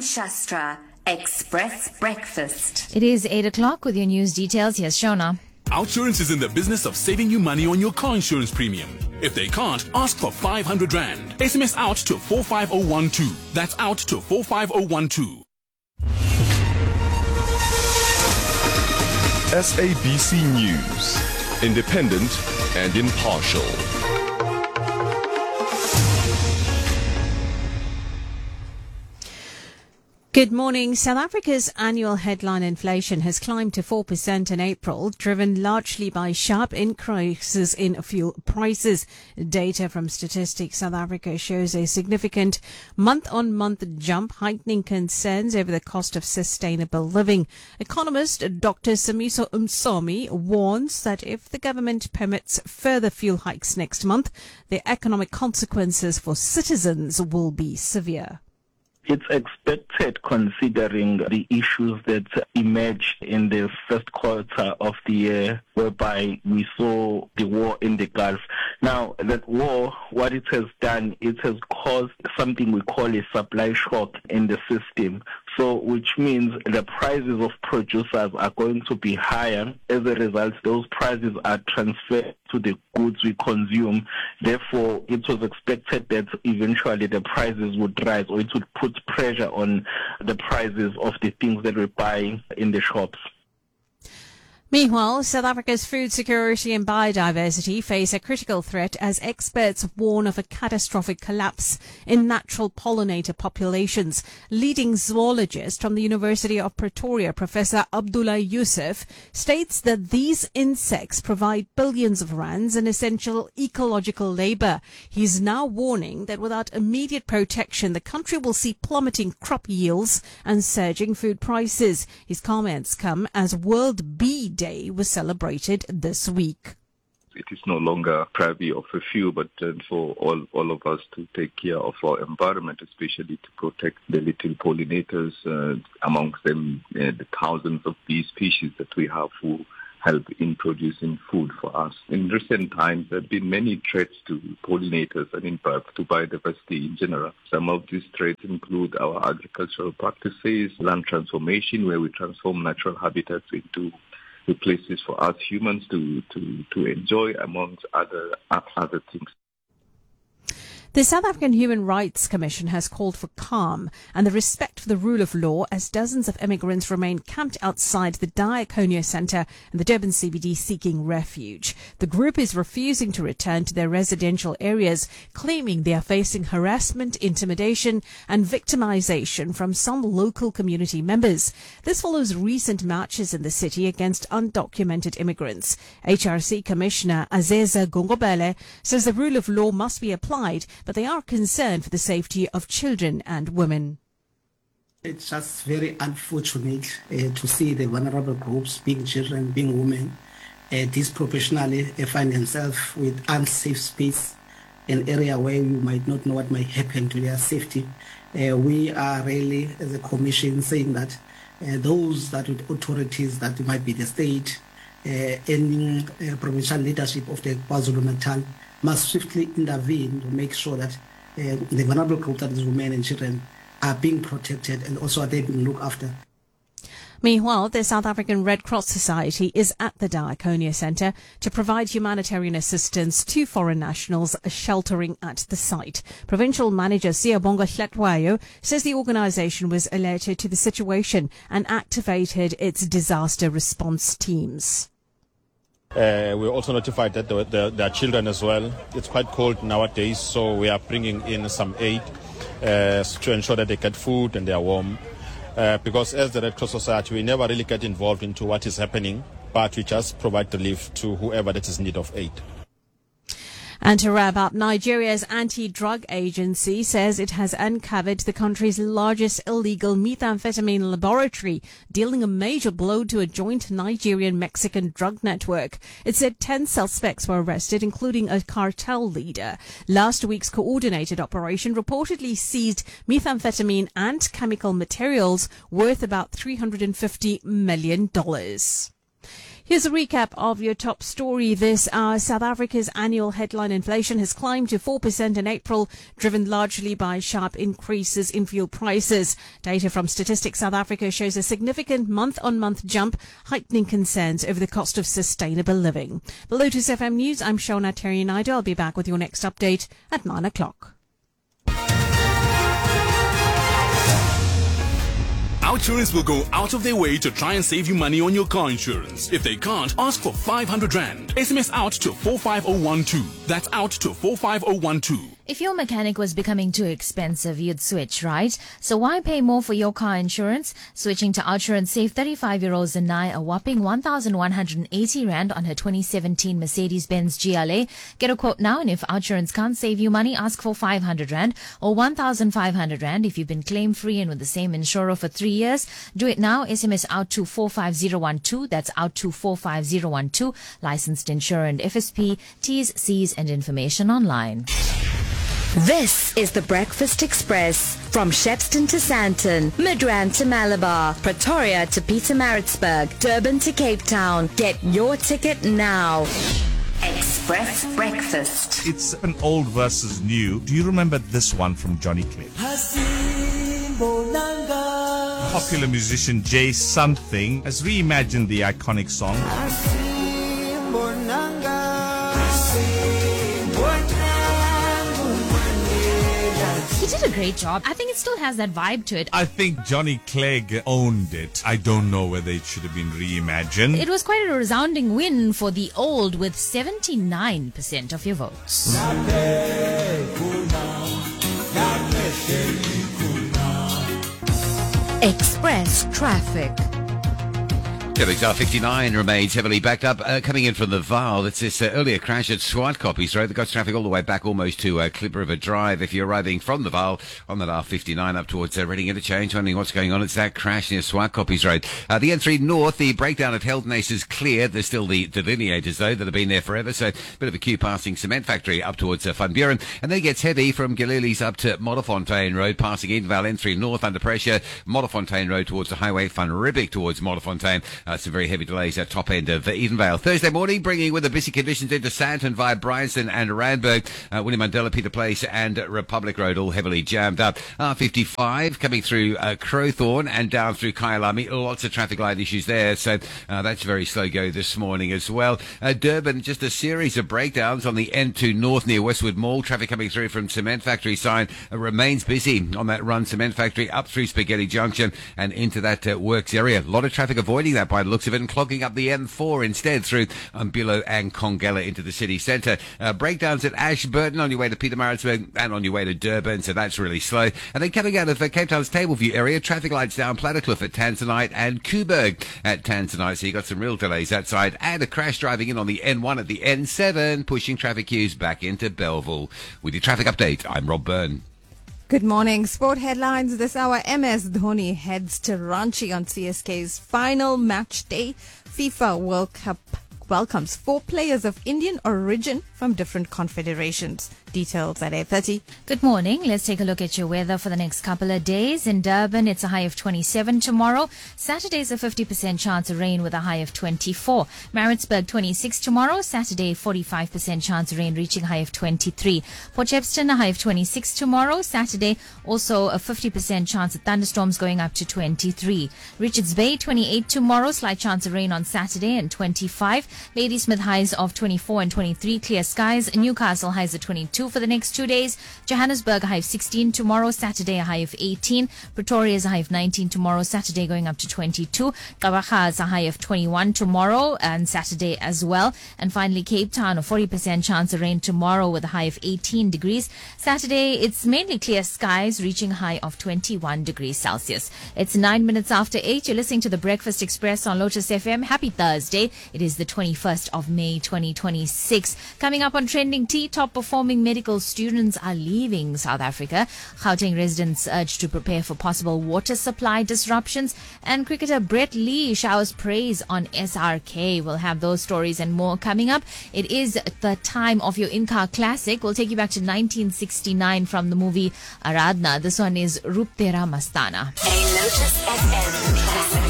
Shastra Express Breakfast. It is 8 o'clock with your news details. Here's Shona. Outsurance is in the business of saving you money on your car insurance premium. If they can't, ask for 500 Rand. SMS out to 45012. That's out to 45012. SABC News, independent and impartial. Good morning. South Africa's annual headline inflation has climbed to 4% in April, driven largely by sharp increases in fuel prices. Data from Statistics South Africa shows a significant month-on-month jump, heightening concerns over the cost of sustainable living. Economist Dr. Simiso Umsomi warns that if the government permits further fuel hikes next month, the economic consequences for citizens will be severe. It's expected, considering the issues that emerged in the first quarter of the year, whereby we saw the war in the Gulf. Now, that war, what it has done, it has caused something we call a supply shock in the system. So, which means the prices of producers are going to be higher. As a result, those prices are transferred to the goods we consume. Therefore, it was expected that eventually the prices would rise, or it would put pressure on the prices of the things that we're buying in the shops. Meanwhile, South Africa's food security and biodiversity face a critical threat as experts warn of a catastrophic collapse in natural pollinator populations. Leading zoologist from the University of Pretoria, Professor Abdullah Yusuf, states that these insects provide billions of rands in essential ecological labor. He's now warning that without immediate protection, the country will see plummeting crop yields and surging food prices. His comments come as World Bee Day was celebrated this week. It is no longer privy of a few, but for all of us to take care of our environment, especially to protect the little pollinators, amongst them the thousands of bee species that we have who help in producing food for us. In recent times, there have been many threats to pollinators and in fact to biodiversity in general. Some of these threats include our agricultural practices, land transformation, where we transform natural habitats into the places for us humans to enjoy, amongst other things. The South African Human Rights Commission has called for calm and the respect for the rule of law as dozens of immigrants remain camped outside the Diaconia Centre in the Durban CBD seeking refuge. The group is refusing to return to their residential areas, claiming they are facing harassment, intimidation and victimization from some local community members. This follows recent marches in the city against undocumented immigrants. HRC Commissioner Azeza Gongobele says the rule of law must be applied, but they are concerned for the safety of children and women. It's just very unfortunate to see the vulnerable groups, being children, being women, disproportionately find themselves with unsafe space, an area where you might not know what might happen to their safety. We are really, as a commission, saying that those that with authorities, that might be the state, any provincial leadership of the KwaZulu-Natal, must swiftly intervene to make sure that the vulnerable group, that is women and children, are being protected and also are they being looked after. Meanwhile, the South African Red Cross Society is at the Diaconia Centre to provide humanitarian assistance to foreign nationals sheltering at the site. Provincial Manager Siyabonga Hlatwayo says the organisation was alerted to the situation and activated its disaster response teams. We're also notified that there are children as well. It's quite cold nowadays, so we are bringing in some aid to ensure that they get food and they are warm. Because as the Red Cross Society, we never really get involved into what is happening, but we just provide relief to whoever that is in need of aid. And to wrap up, Nigeria's anti-drug agency says it has uncovered the country's largest illegal methamphetamine laboratory, dealing a major blow to a joint Nigerian-Mexican drug network. It said 10 suspects were arrested, including a cartel leader. Last week's coordinated operation reportedly seized methamphetamine and chemical materials worth about $350 million. Here's a recap of your top story this hour. South Africa's annual headline inflation has climbed to 4% in April, driven largely by sharp increases in fuel prices. Data from Statistics South Africa shows a significant month-on-month jump, heightening concerns over the cost of sustainable living. The Lotus FM News, I'm Shona Terry-Naidu. I'll be back with your next update at 9 o'clock. Outsurance will go out of their way to try and save you money on your car insurance. If they can't, ask for 500 Rand. SMS out to 45012. That's out to 45012. If your mechanic was becoming too expensive, you'd switch, right? So why pay more for your car insurance? Switching to Outsurance saved 35-year-old Zanai a whopping 1,180 Rand on her 2017 Mercedes-Benz GLA. Get a quote now, and if Outsurance can't save you money, ask for 500 Rand or 1,500 Rand. If you've been claim-free and with the same insurer for 3 years, do it now. SMS out to 45012. That's out to 45012. Licensed insurer and FSP. T's, C's and information online. This is the Breakfast Express. From Shepston to Sandton, Midrand to Malabar, Pretoria to Pietermaritzburg, Durban to Cape Town. Get your ticket now. Express Breakfast. It's an old versus new. Do you remember this one from Johnny Clegg? Popular musician Jay Something has reimagined the iconic song. He did a great job. I think it still has that vibe to it. I think Johnny Clegg owned it. I don't know whether it should have been reimagined. It was quite a resounding win for the old with 79% of your votes. Express traffic. Big 59 remains heavily backed up. Coming in from the Vaal, that's this earlier crash at Swartkoppies Road that got traffic all the way back almost to Clip River Drive. If you're arriving from the Vaal on that R59 up towards Reading Interchange, wondering what's going on, it's that crash near Swartkoppies Road. The N3 North, the breakdown at Heldnace is cleared. There's still the delineators, though, that have been there forever, so a bit of a queue passing Cement Factory up towards Van Buren. And then it gets heavy from Galilees up to Modderfontein Road, passing Edenvale N3 North under pressure. Modderfontein Road towards the highway, Van Riebeek towards Modderfontein. Some very heavy delays at top end of Edenvale. Thursday morning, bringing with the busy conditions into Sandton via Bryanston and Randburg, William Mandela, Peter Place and Republic Road all heavily jammed up. R55 coming through Crowthorne and down through Kyalami. Lots of traffic light issues there, so that's very slow go this morning as well. Durban, just a series of breakdowns on the N2 North near Westwood Mall. Traffic coming through from Cement Factory sign remains busy on that run. Cement Factory up through Spaghetti Junction and into that works area. A lot of traffic avoiding that by the looks of it, and clogging up the M4 instead through Umbulo and Kongela into the city centre. Breakdowns at Ashburton on your way to Pietermaritzburg and on your way to Durban, so that's really slow. And then coming out of Cape Town's Tableview area, traffic lights down Plattercliff at Tanzanite and Kuberg at Tanzanite, so you got some real delays that side. And a crash driving in on the N1 at the N7, pushing traffic queues back into Belleville. With your traffic update, I'm Rob Byrne. Good morning. Sport headlines this hour. MS Dhoni heads to Ranchi on CSK's final match day. FIFA World Cup welcomes 4 players of Indian origin from different confederations. Details at 8:30. Good morning. Let's take a look at your weather for the next couple of days. In Durban, it's a high of 27 tomorrow. Saturday's a 50% chance of rain with a high of 24. Maritzburg, 26 tomorrow. Saturday, 45% chance of rain reaching a high of 23. Port Shepston, a high of 26 tomorrow. Saturday, also a 50% chance of thunderstorms going up to 23. Richards Bay, 28 tomorrow. Slight chance of rain on Saturday and 25. Ladysmith highs of 24 and 23. Clear skies. Newcastle highs of 22 for the next 2 days. Johannesburg a high of 16 tomorrow. Saturday a high of 18. Pretoria is a high of 19 tomorrow. Saturday going up to 22. Gqeberha is a high of 21 tomorrow and Saturday as well. And finally Cape Town, a 40% chance of rain tomorrow with a high of 18 degrees. Saturday it's mainly clear skies reaching a high of 21 degrees Celsius. It's 9 minutes after 8. You're listening to the Breakfast Express on Lotus FM. Happy Thursday. It is the 21st of May 2026. Coming up on Trending Tea, top performing medical students are leaving South Africa. Gauteng residents urged to prepare for possible water supply disruptions. And cricketer Brett Lee showers praise on SRK. We'll have those stories and more coming up. It is the time of your in-car classic. We'll take you back to 1969 from the movie Aradhna. This one is Roop Tera Mastana. A Lotus FM classic.